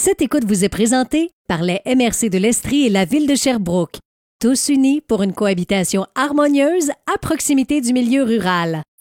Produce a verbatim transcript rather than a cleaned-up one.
Cette écoute vous est présentée par les M R C de l'Estrie et la Ville de Sherbrooke. Tous unis pour une cohabitation harmonieuse à proximité du milieu rural.